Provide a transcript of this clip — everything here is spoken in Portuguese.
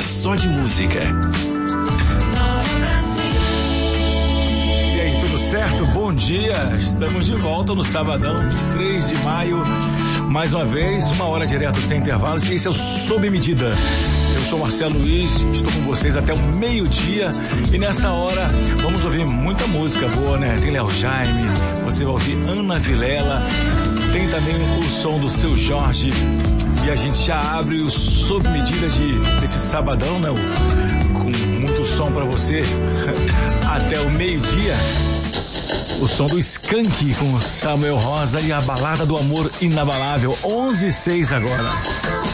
só de música. E aí, tudo certo? Bom dia, estamos de volta no sabadão, 23 de maio, mais uma vez, uma hora direto sem intervalos, e esse é o Sob Medida. Eu sou Marcelo Luiz, estou com vocês até o meio-dia e nessa hora vamos ouvir muita música boa, né? Tem Léo Jaime, você vai ouvir Ana Vilela, tem também o som do Seu Jorge e a gente já abre o Sob Medida desse sabadão, né? Com muito som pra você até o meio-dia. O som do Skank com Samuel Rosa e a Balada do Amor Inabalável, 11:06 agora.